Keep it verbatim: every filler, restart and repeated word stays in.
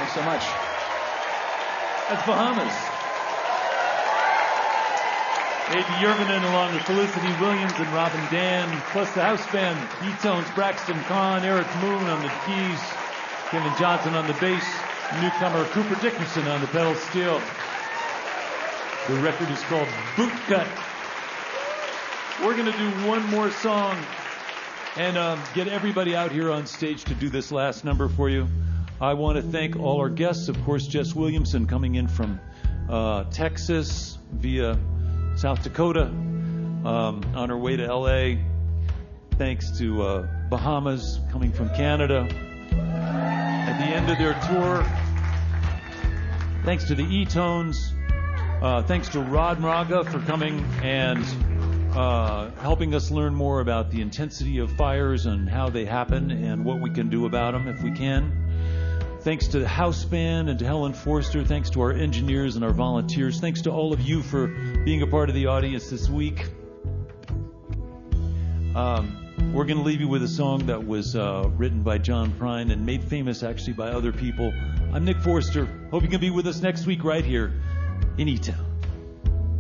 Thanks so much. That's Bahamas. Davey Yervinen along with Felicity Williams and Robin Dan, plus the house band, E-Tones, Braxton Kahn, Eric Moon on the keys, Kevin Johnson on the bass, newcomer Cooper Dickerson on the pedal steel. The record is called Bootcut. We're going to do one more song and um, get everybody out here on stage to do this last number for you. I want to thank all our guests, of course, Jess Williamson coming in from uh, Texas via South Dakota um, on her way to L A. Thanks to uh, Bahamas coming from Canada at the end of their tour. Thanks to the E-Tones. Uh, thanks to Rod Mraga for coming and uh, helping us learn more about the intensity of fires and how they happen and what we can do about them if we can. Thanks to the house band and to Helen Forster. Thanks to our engineers and our volunteers. Thanks to all of you for being a part of the audience this week. Um, we're going to leave you with a song that was uh, written by John Prine and made famous actually by other people. I'm Nick Forster. Hope you can be with us next week right here in E-Town.